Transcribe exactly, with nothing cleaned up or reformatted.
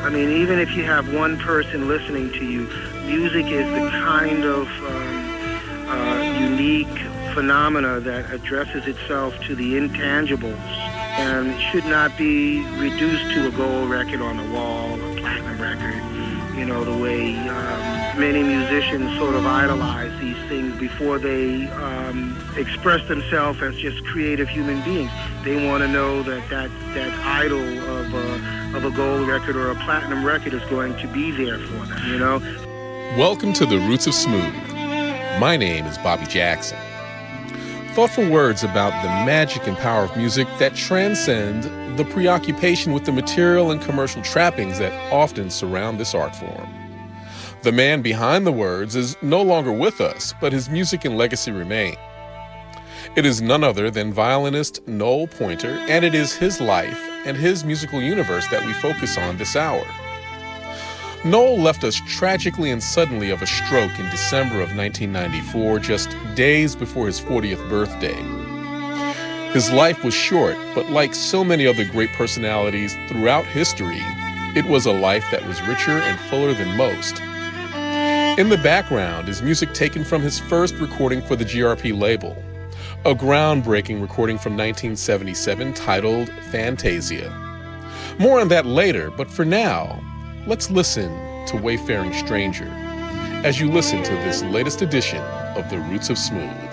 I mean, even if you have one person listening to you, music is the kind of um, uh, unique phenomena that addresses itself to the intangibles and should not be reduced to a gold record on the wall, a platinum record, you know, the way um, many musicians sort of idolize these things before they um, express themselves as just creative human beings. They want to know that that, that idol of a, of a gold record or a platinum record is going to be there for them, you know? Welcome to the Roots of Smooth. My name is Bobby Jackson. Thoughtful words about the magic and power of music that transcend the preoccupation with the material and commercial trappings that often surround this art form. The man behind the words is no longer with us, but his music and legacy remain. It is none other than violinist Noel Pointer, and it is his life and his musical universe that we focus on this hour. Noel left us tragically and suddenly of a stroke in December of nineteen ninety-four, just days before his fortieth birthday. His life was short, but like so many other great personalities throughout history, it was a life that was richer and fuller than most. In the background is music taken from his first recording for the G R P label, a groundbreaking recording from nineteen seventy-seven titled Fantasia. More on that later, but for now, let's listen to Wayfaring Stranger as you listen to this latest edition of The Roots of Smooth.